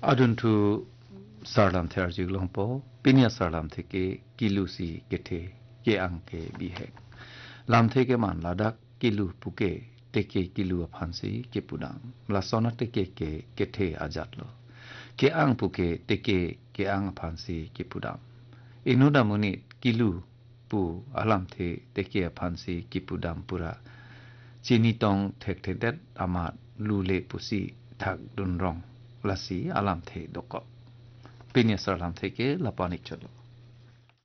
আদুনথু সারলাম their জিগলংপ Pinia সারলাম থেকে কিলুসি Cathay কে আংকে বিহে লাম থেকে মান লাদাক কিলু পুকে টেকে কিলু আফানসি কে পুদাম লাসনা টেকে কে কেথে আজাতলো কে আং পুকে টেকে কে আং আফানসি কে পুদাম ইনুদা মুনি কিলু pu alam the teke phansi kipudam pura chini tong thek thek dat amat lule pusi thak dun rong lasi alam the doko pinya salam theke lapani cholo